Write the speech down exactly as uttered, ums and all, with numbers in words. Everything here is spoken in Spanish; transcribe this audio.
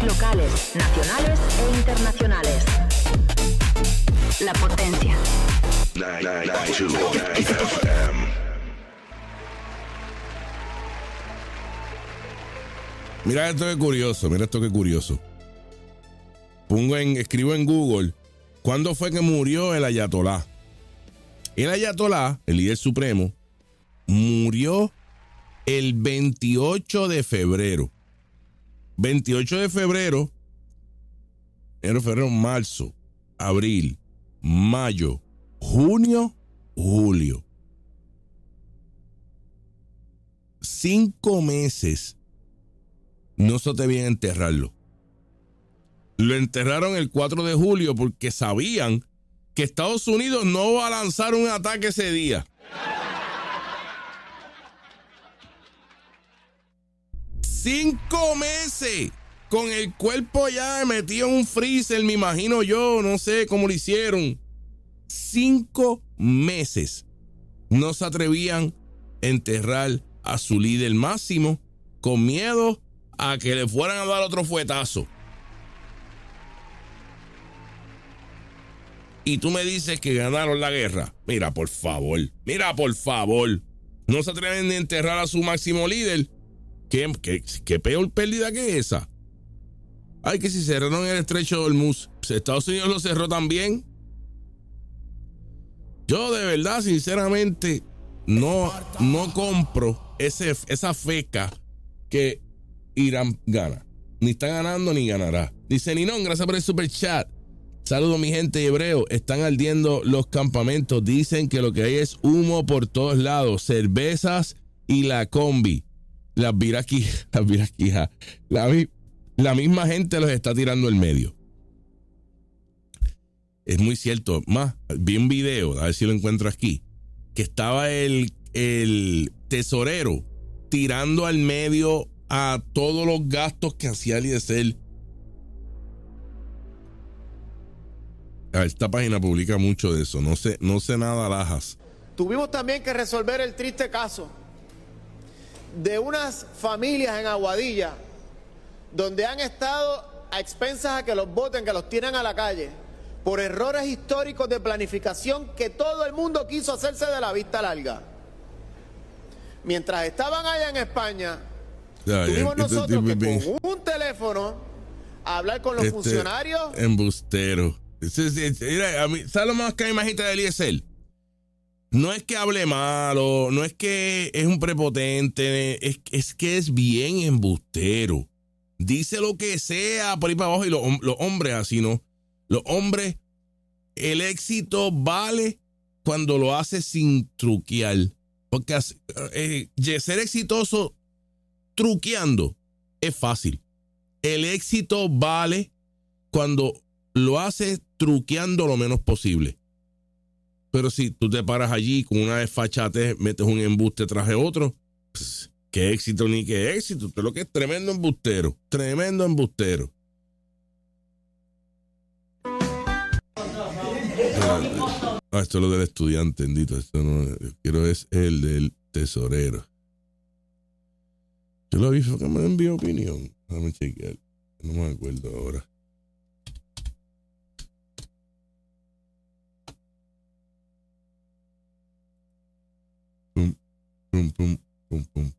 locales, nacionales e internacionales. La Potencia. noventa y dos F M. Mira esto que curioso, mira esto que curioso. Pongo en, escribo en Google, ¿cuándo fue que murió el Ayatolá? El Ayatolá, el líder supremo, murió el veintiocho de febrero. veintiocho de febrero, enero, febrero, marzo, abril, mayo, junio, julio. Cinco meses no se atrevía a enterrarlo. Lo enterraron el cuatro de julio porque sabían que Estados Unidos no va a lanzar un ataque ese día. Cinco meses con el cuerpo ya metido en un freezer, me imagino yo, no sé cómo lo hicieron. Cinco meses no se atrevían a enterrar a su líder máximo con miedo a que le fueran a dar otro fuetazo. Y tú me dices que ganaron la guerra. Mira, por favor. Mira, por favor. No se atreven ni a enterrar a su máximo líder. ¿Qué, qué, qué peor pérdida que esa? Ay, que si cerraron el estrecho de Hormuz, Estados Unidos lo cerró también. Yo de verdad, sinceramente, no, no compro ese, esa feca que Irán gana. Ni está ganando ni ganará. Dice Ninón, gracias por el super chat. Saludos mi gente de Hebreo. Están ardiendo los campamentos. Dicen que lo que hay es humo por todos lados. Cervezas y la combi. Las viraquijas. Las viraquijas. La, la misma gente los está tirando en medio. Es muy cierto. Más, vi un video, a ver si lo encuentro aquí, que estaba el, el tesorero tirando al medio a todos los gastos que hacía Eliezer. Esta página publica mucho de eso. No sé, no sé nada, Lajas. Tuvimos también que resolver el triste caso de unas familias en Aguadilla donde han estado a expensas a que los voten, que los tiran a la calle por errores históricos de planificación que todo el mundo quiso hacerse de la vista larga. Mientras estaban allá en España, ya, tuvimos ya, nosotros que bien. Con un teléfono a hablar con los este funcionarios. Embustero. ¿Sabes lo más que me imagino de Eliezer? No es que hable malo, no es que es un prepotente, es, es que es bien embustero. Dice lo que sea por ahí para abajo y los, los hombres así, ¿no? Los hombres, el éxito vale cuando lo hace sin truquear. Porque eh, ser exitoso truqueando es fácil. El éxito vale cuando lo haces truqueando lo menos posible. Pero si tú te paras allí con una desfachatez, metes un embuste tras de otro, pues, qué éxito ni qué éxito. Usted lo que es tremendo embustero. Tremendo embustero. Ah, esto es lo del estudiante, bendito. Esto no, yo quiero es el del tesorero. Yo lo vi, fue que me envió opinión. Déjame chequear. No me acuerdo ahora. Pum, pum, pum, pum, pum.